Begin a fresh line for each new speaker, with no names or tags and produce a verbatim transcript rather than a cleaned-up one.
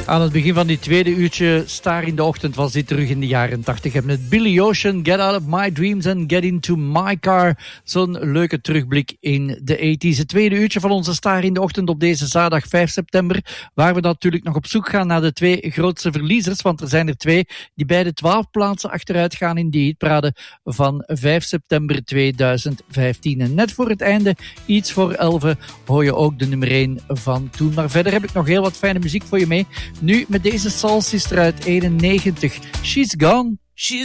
Aan het begin van die tweede uurtje Star in de Ochtend was dit terug in de jaren tachtig. Met Billy Ocean, Get Out of My Dreams and Get Into My Car. Zo'n leuke terugblik in de tachtig. Het tweede uurtje van onze Star in de Ochtend op deze zaterdag vijf september. Waar we natuurlijk nog op zoek gaan naar de twee grootste verliezers. Want er zijn er twee die beide twaalf plaatsen achteruit gaan in die hitparade van vijf september tweeduizend vijftien. En net voor het einde, iets voor elf, hoor je ook de nummer één van toen. Maar verder heb ik nog heel wat fijne muziek voor je mee. Nu met deze Soul Sister uit eenennegentig. She's Gone.
She's